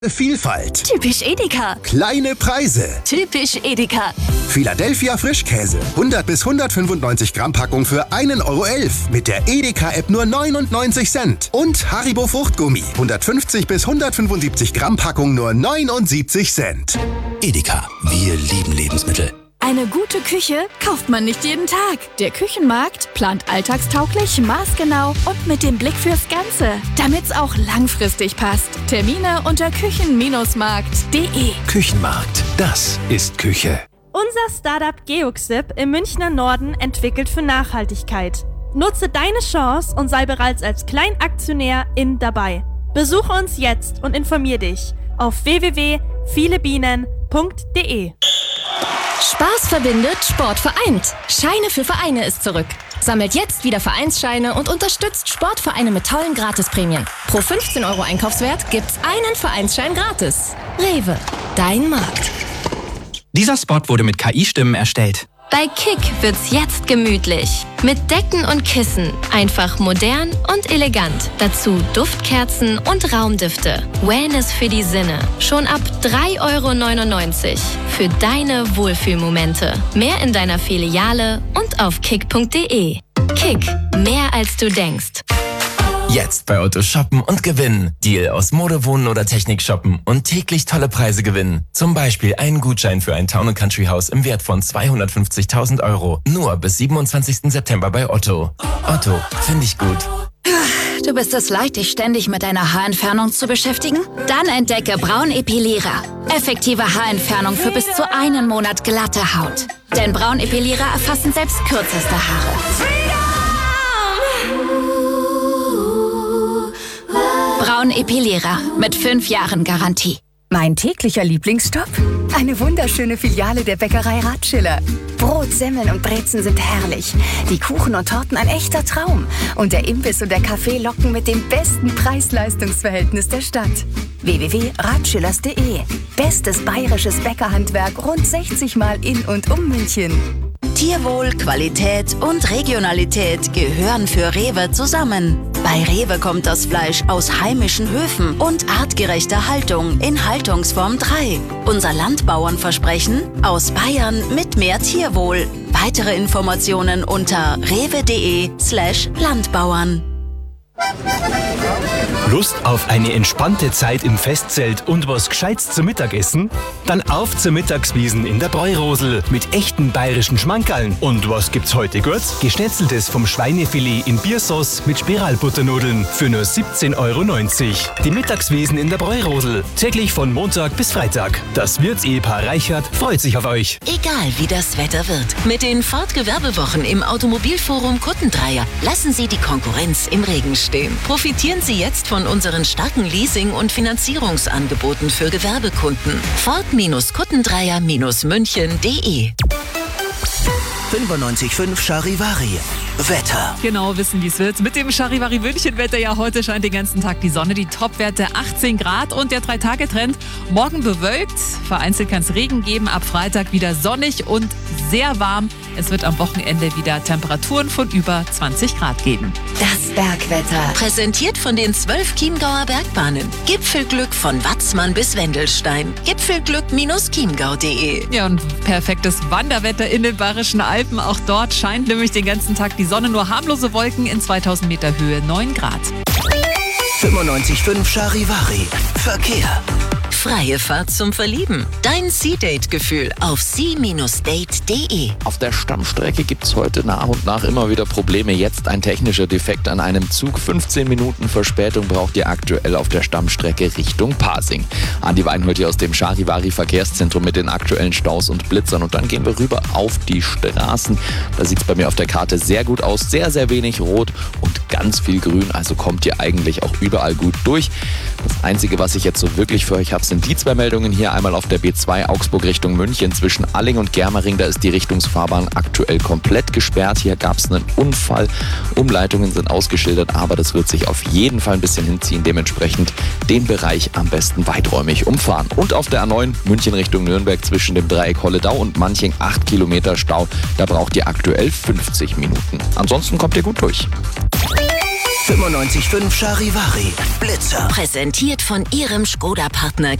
Vielfalt. Typisch Edeka. Kleine Preise. Typisch Edeka. Philadelphia Frischkäse. 100 bis 195 Gramm Packung für 1,11 € mit der Edeka-App nur 99 Cent. Und Haribo Fruchtgummi. 150 bis 175 Gramm Packung nur 79 Cent. Edeka, wir lieben Lebensmittel. Eine gute Küche kauft man nicht jeden Tag. Der Küchenmarkt plant alltagstauglich, maßgenau und mit dem Blick fürs Ganze, damit's auch langfristig passt. Termine unter küchen-markt.de. Küchenmarkt, das ist Küche. Unser Startup Geoxip im Münchner Norden entwickelt für Nachhaltigkeit. Nutze deine Chance und sei bereits als Kleinaktionär dabei. Besuche uns jetzt und informier dich auf www.vielebienen.de. Spaß verbindet, Sport vereint. Scheine für Vereine ist zurück. Sammelt jetzt wieder Vereinsscheine und unterstützt Sportvereine mit tollen Gratisprämien. Pro 15 € Einkaufswert gibt's einen Vereinsschein gratis. Rewe, dein Markt. Dieser Spot wurde mit KI-Stimmen erstellt. Bei Kick wird's jetzt gemütlich. Mit Decken und Kissen. Einfach modern und elegant. Dazu Duftkerzen und Raumdüfte. Wellness für die Sinne. Schon ab 3,99 € für deine Wohlfühlmomente. Mehr in deiner Filiale und auf kick.de. Kick. Mehr als du denkst. Jetzt bei Otto shoppen und gewinnen. Deal aus Mode, Wohnen oder Technik shoppen und täglich tolle Preise gewinnen. Zum Beispiel einen Gutschein für ein Town & Country Haus im Wert von 250.000 €. Nur bis 27. September bei Otto. Otto, finde ich gut. Du bist es leid, dich ständig mit deiner Haarentfernung zu beschäftigen? Dann entdecke Braunepilierer. Effektive Haarentfernung für bis zu einen Monat glatte Haut. Denn Braunepilierer erfassen selbst kürzeste Haare. Braunepilierer mit 5 Jahren Garantie. Mein täglicher Lieblingsstopp? Eine wunderschöne Filiale der Bäckerei Ratschiller. Brot, Semmeln und Brezen sind herrlich. Die Kuchen und Torten ein echter Traum. Und der Imbiss und der Kaffee locken mit dem besten Preis-Leistungs-Verhältnis der Stadt. www.ratschillers.de. Bestes bayerisches Bäckerhandwerk rund 60 Mal in und um München. Tierwohl, Qualität und Regionalität gehören für Rewe zusammen. Bei Rewe kommt das Fleisch aus heimischen Höfen und artgerechter Haltung in Haltungsform 3. Unser Landbauernversprechen: aus Bayern mit mehr Tierwohl. Weitere Informationen unter rewe.de/Landbauern. Lust auf eine entspannte Zeit im Festzelt und was Gescheites zum Mittagessen? Dann auf zur Mittagswiesen in der Bräurosel mit echten bayerischen Schmankerln. Und was gibt's heute gut? Geschnetzeltes vom Schweinefilet in Biersauce mit Spiralbutternudeln für nur 17,90 €. Die Mittagswiesen in der Bräurosel, täglich von Montag bis Freitag. Das Wirtsehepaar Reichert freut sich auf euch. Egal wie das Wetter wird, mit den Ford-Gewerbewochen im Automobilforum Kuttendreier lassen Sie die Konkurrenz im Regen stehen. Profitieren Sie jetzt von unseren starken Leasing- und Finanzierungsangeboten für Gewerbekunden. Ford-Kuttendreier-München.de. 95.5 Charivari. Wetter. Genau wissen, wie es wird. Mit dem Charivari München-Wetter ja heute scheint den ganzen Tag die Sonne. Die Topwerte 18 Grad und der 3-Tage-Trend. Morgen bewölkt, vereinzelt kann es Regen geben. Ab Freitag wieder sonnig und sehr warm. Es wird am Wochenende wieder Temperaturen von über 20 Grad geben. Das Bergwetter. Präsentiert von den 12 Chiemgauer Bergbahnen. Gipfelglück von Watzmann bis Wendelstein. Gipfelglück-chiemgau.de. Ja, und perfektes Wanderwetter in den Bayerischen Alpen. Auch dort scheint nämlich den ganzen Tag die Sonne, nur harmlose Wolken in 2000 Meter Höhe, 9 Grad. 95.5 Charivari. Verkehr. Freie Fahrt zum Verlieben. Dein Sea-Date-Gefühl auf sea-date.de. Auf der Stammstrecke gibt es heute nach und nach immer wieder Probleme. Jetzt ein technischer Defekt an einem Zug. 15 Minuten Verspätung braucht ihr aktuell auf der Stammstrecke Richtung Pasing. Andi Weinhold hier aus dem Charivari Verkehrszentrum mit den aktuellen Staus und Blitzern. Und dann gehen wir rüber auf die Straßen. Da sieht es bei mir auf der Karte sehr gut aus. Sehr, sehr wenig Rot und ganz viel Grün. Also kommt ihr eigentlich auch überall gut durch. Das Einzige, was ich jetzt so wirklich für euch habe, sind die 2 Meldungen hier. Einmal auf der B2 Augsburg Richtung München zwischen Alling und Germering. Da ist die Richtungsfahrbahn aktuell komplett gesperrt. Hier gab es einen Unfall. Umleitungen sind ausgeschildert, aber das wird sich auf jeden Fall ein bisschen hinziehen. Dementsprechend den Bereich am besten weiträumig umfahren. Und auf der A9 München Richtung Nürnberg zwischen dem Dreieck Holledau und Manching 8 Kilometer Stau. Da braucht ihr aktuell 50 Minuten. Ansonsten kommt ihr gut durch. 95.5 Charivari, Blitzer. Präsentiert von Ihrem Skoda-Partner